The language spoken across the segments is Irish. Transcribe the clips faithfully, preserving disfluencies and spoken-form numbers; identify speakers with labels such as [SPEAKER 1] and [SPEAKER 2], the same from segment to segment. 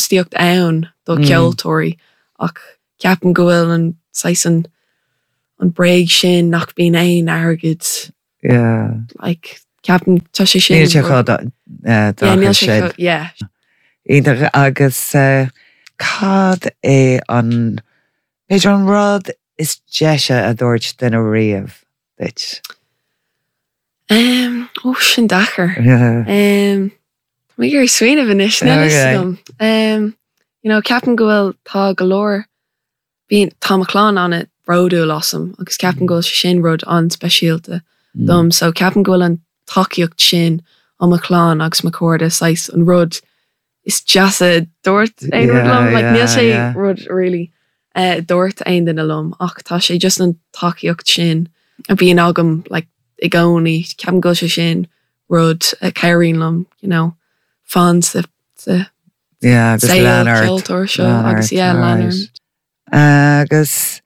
[SPEAKER 1] postíocht ann do ceoltóirí ach ceapan go bhfuil an saisan an breig sin nach bíon aon airgid
[SPEAKER 2] yeah
[SPEAKER 1] like ceapan tá sé sin
[SPEAKER 2] níl sé chud
[SPEAKER 1] níl sé yeah
[SPEAKER 2] Idir agus uh, cad é an beidir an rud is deise a dúirt den a riamh bit.
[SPEAKER 1] Um, ó sin dachar.
[SPEAKER 2] Yeah.
[SPEAKER 1] Um, mé gur swinine bhan is gom. Um, you know, ceapan go bhfuil tá golóir bíon tá maclán an it broadú lasam agus ceapan go bhfuil sin rud an speisialta dom, so ceapan go bhfuil an takeíocht sin an maclán agus macórda sais an rud is just a dúirt é rud lom, like níl sé rud really uh, dúirt aon den a lom ach tá sé just an takeíocht sin a bhíon agam like i gcónaí ceapan go sé sin rud a ceirín lom, you know, fans the the
[SPEAKER 2] yeah, agus Leonard
[SPEAKER 1] agus yeah, Leonard
[SPEAKER 2] agus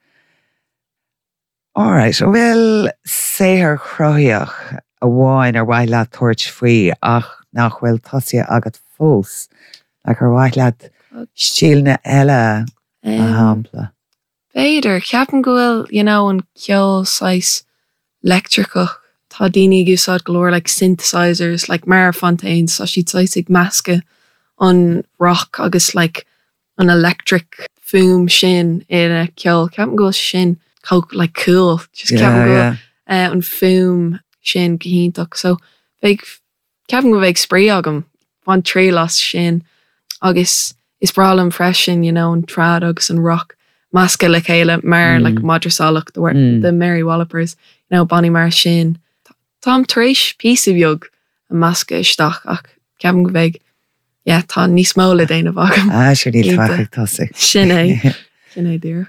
[SPEAKER 2] alright, so bhfuil séhar chroíoch a bháin ar bhaith leat tuairt faoi ach nach bhfuil tosaí agat fós ag ar bhaith leat stíalna eile a hampla.
[SPEAKER 1] Beidir, ceapan go bhfuil, you know, an ceol sais electricach tá daoine gúsáid go leor like synthesizers like Mara Fontaine so siad sais ag measca an rock agus like an electric fume sin in a ceol ceapan go sin coke like cool just ceapan go uh, an fume sin gohíntaach so bheith ceapan go bheith sprí agam fan trí las sin agus is bralam freisin, you know, an trad agus an rock measca le chéile mar mm. like madrasálach the, mm. the Mary Wallopers, you know, Bonnie mar sin Tom taréis píos a bheag a measca isteach ach ceapan go bheith yeah, tá níos móla déanamh agam.
[SPEAKER 2] Ah, sure níl thachaigh tosaigh.
[SPEAKER 1] Sin é, sin é dúr.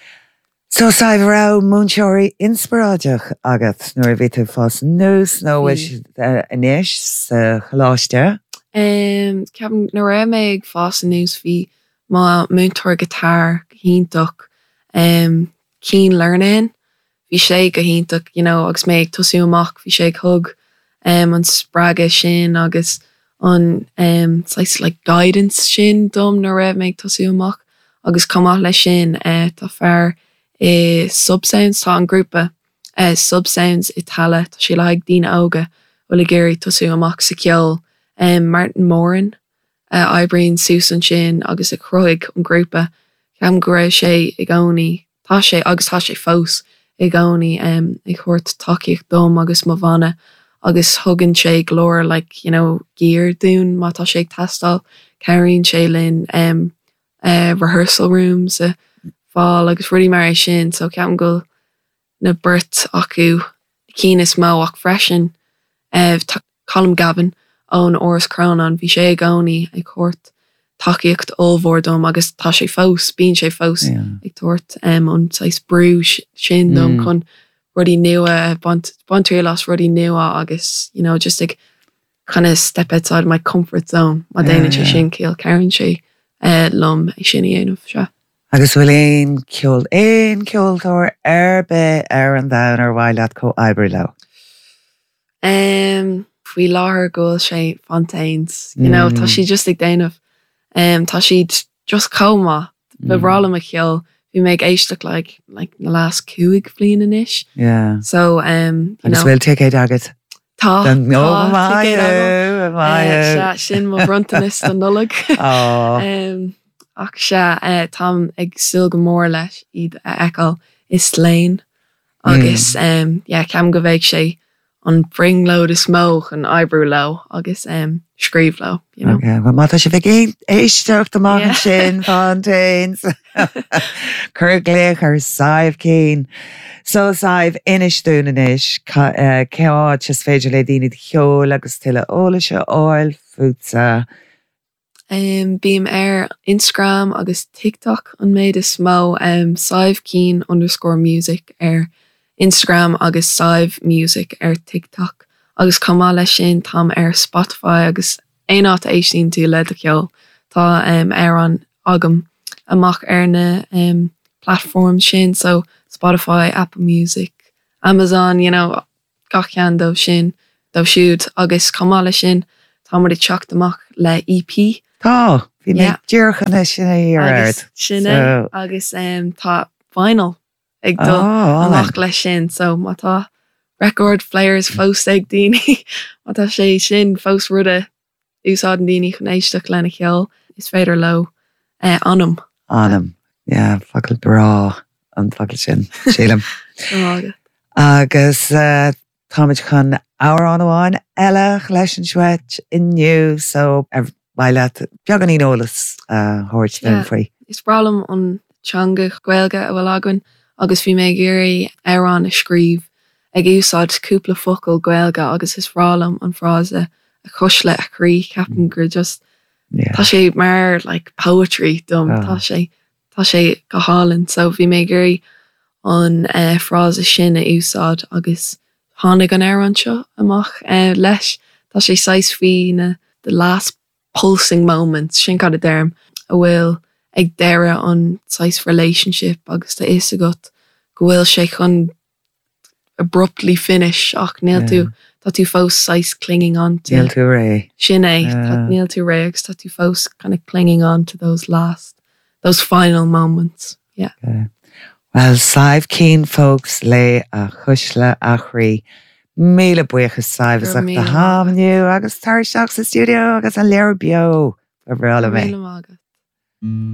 [SPEAKER 2] So saibh rá múnseoirí inspiráideach agat nuair a bhí tú fás nús nó bhfuil inis sa choláiste?
[SPEAKER 1] Um, ceapan nó raibh mé ag fás nús bhí má múntóir gitár híntaach um, keen learning. Bhí sé go híntaach, you know, agus mé ag tosú amach, bhí sé ag thug um, an sppraga sin agus an um, it's like guidance sin dom nó raibh mé ag tosú amach agus comach lei sin uh, tá fear i subsounds tá an grúpa uh, subsounds i tala tá sé le ag dína óga bhfuil i géirí tosú amach sa ceol um, Martin Moran uh, Ibreen Susan sin agus a croig an grúpa ceam go raibh sé i gcónaí tá sé agus tá sé fós i gcónaí um, ag chuirt takeíocht dom agus má bhana agus thugann sé glóir like, you know, gear dún má tá sé ag tastal ceiríonn sé linn um, uh, rehearsal rooms uh, fáil agus rudí mar sin so ceapan go na burt acu cínas mó ach freisin uh, Colm Gavin ón Oras Cronan bhí sé ag gcónaí ag chuirt takeíocht ómhór dom agus tá sé fós bíonn sé fós yeah. ag tuairt um, an sais brú sin dom mm. chun rudí nua bontriú las rudí nua agus, you know, just like kind of step outside my comfort zone má déanann sé sin céal ceiríonn sé uh, lom é sin dhéanamh se.
[SPEAKER 2] Agus bhfuil éon ceol éon ceoltóir ar be ar an domhan ar bhaile leat có oibre le?
[SPEAKER 1] Um, Bhí láthair go sé Fontaines, you know, mm. tá si just ag déanamh um, tá siad just comá bhrálam a ceol we make éisteach like like na last cúig blian inis.
[SPEAKER 2] Yeah.
[SPEAKER 1] So um
[SPEAKER 2] you know, will take a daggett.
[SPEAKER 1] Tá.
[SPEAKER 2] No my my
[SPEAKER 1] sin mo bruntanis an nullig.
[SPEAKER 2] Oh.
[SPEAKER 1] Um ach se tam ag sil go mór leis iad eáil is léin agus mm. um yeah ceam go bhéh sé an bring load of smoke an eyebrow low agus um scríb low, you know.
[SPEAKER 2] Okay, well mata sé bheith éisteach do man sin Fontaines. Curgléach ar saibh cín. So saibh inis dúnanis ceáid just féidir le daoine cheol agus tuile óla se áil futsa.
[SPEAKER 1] Um, Bím ar Instagram agus TikTok an méid is smó um, saibh cín underscore music ar Instagram agus saibh music ar TikTok agus comá lei sin tam ar Spotify agus éát éistín tú le a ceol tá um, ar an agam amach ar na um, platform sin so Spotify, Apple Music, Amazon, you know, gachan dó sin dó siúd agus comá lei sin tá mar i teach amach le E P.
[SPEAKER 2] Tá, Bhí mé dúrchanna sinna iarard.
[SPEAKER 1] Sinna agus um, tá final ag do
[SPEAKER 2] Oh,
[SPEAKER 1] amach lei sin, so má tá record players fós ag daoine má tá sé sin fós ruda úsáid an daoine chun éisteach lena cheol is féidir lo uh, anam.
[SPEAKER 2] Anam, yeah, focail bra an focail sin, sílam.
[SPEAKER 1] Ága.
[SPEAKER 2] Agus uh, táid chun áhar an amháin eile leis an sweat inniu, so ar bhaile beag an íolalas uh, thuirt den faoi.
[SPEAKER 1] Is bralam an teanga gaeilge a bhfuil agan agus bhí mé géirí arán a scríb ag úsáid cúpla focail gaeilge agus is rálam an frása a chusle a chrí ceapan gur just tá sé mar like poetry dom oh. tá sé tá sé go hálan, so bhí mé géirí an uh, frása sin a úsáid agus tháinig an arán seo amach uh, leis tá sé seis fí na the last pulsing moments sin cad a derm a bhfuil ag deire an seis relationship agus tá is agat go bhfuil sé chun abruptly finish ach níl tú tá tú fós seis clinging on to
[SPEAKER 2] níl tú ré
[SPEAKER 1] sin é níl tú ré agus tá tú fós kind of clinging on to those last those final moments yeah
[SPEAKER 2] okay. Well saibh cín folks le a chusle a chrí míle buchas saibh ach de hamniu agus tar seach sa studio agus an léir bio ar bhreala mé.